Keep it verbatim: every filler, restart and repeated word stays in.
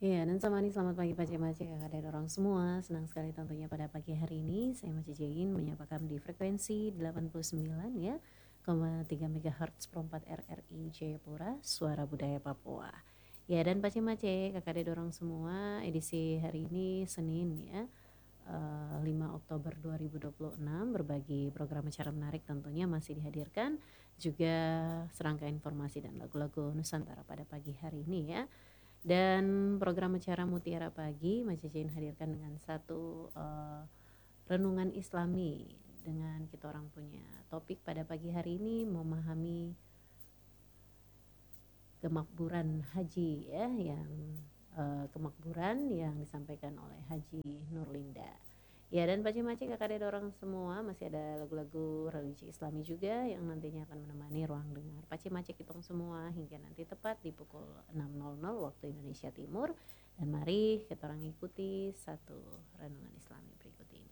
Iya, dan sama nih selamat pagi Pace-Mace kakak dan orang semua. Senang sekali tentunya pada pagi hari ini saya Mace Jain menyapa kamu di frekuensi delapan puluh sembilan ya, koma tiga megahertz per empat R R I Jayapura, Suara Budaya Papua. Ya, dan Pace-Mace kakak dan orang semua, edisi hari ini Senin ya, eh, lima Oktober dua ribu dua puluh enam, berbagi program acara menarik tentunya masih dihadirkan, juga serangkaian informasi dan lagu-lagu Nusantara pada pagi hari ini ya. Dan program acara Mutiara Pagi Mas Jain hadirkan dengan satu uh, renungan Islami, dengan kita orang punya topik pada pagi hari ini memahami kemakburan haji ya, yang uh, kemakburan yang disampaikan oleh Haji Nurlinda. Ya, dan Pace-Mace kakak dan orang semua, masih ada lagu-lagu religi Islami juga yang nantinya akan menemani ruang dengar Pace-Mace kitong semua hingga nanti tepat di pukul enam nol nol waktu Indonesia Timur. Dan mari kita orang ikuti satu renungan Islami berikut ini.